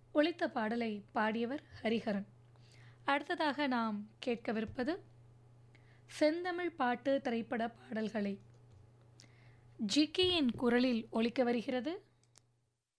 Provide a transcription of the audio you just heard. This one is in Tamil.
ஒலித்த பாடலை பாடியவர் ஹரிஹரன். அடுத்ததாக நாம் கேட்கவிருப்பது செந்தமிழ் பாட்டு திரைப்பட பாடல்களை ஜிக்கியின் குரலில் ஒலிக்க வருகிறது